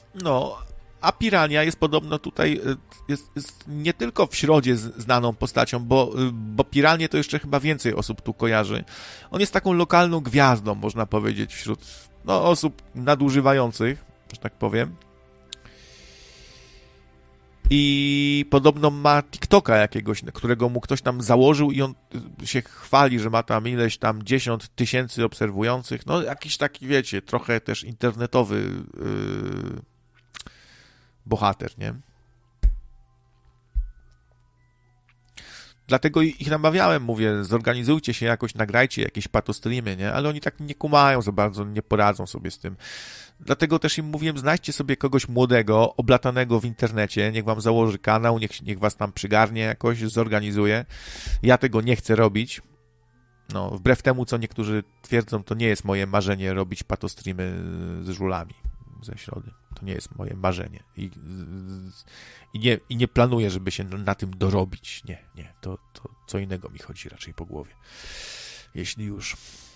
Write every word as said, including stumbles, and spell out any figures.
No, a Pirania jest podobno tutaj, jest, jest nie tylko w Środzie znaną postacią, bo, bo Piranie to jeszcze chyba więcej osób tu kojarzy. On jest taką lokalną gwiazdą, można powiedzieć, wśród no, osób nadużywających, że tak powiem. I podobno ma TikToka jakiegoś, którego mu ktoś tam założył i on się chwali, że ma tam ileś tam dziesiąt tysięcy obserwujących. No jakiś taki, wiecie, trochę też internetowy yy, bohater, nie? Dlatego ich namawiałem, mówię, zorganizujcie się jakoś, nagrajcie jakieś patostreamy, nie? Ale oni tak nie kumają za bardzo, nie poradzą sobie z tym. Dlatego też im mówiłem, znajdźcie sobie kogoś młodego, oblatanego w internecie, niech wam założy kanał, niech, niech was tam przygarnie jakoś, zorganizuje. Ja tego nie chcę robić. No, wbrew temu, co niektórzy twierdzą, to nie jest moje marzenie robić patostreamy z żulami ze Środy. To nie jest moje marzenie. I, i, nie, i nie planuję, żeby się na tym dorobić. Nie, nie. To, to co innego mi chodzi raczej po głowie. Jeśli już...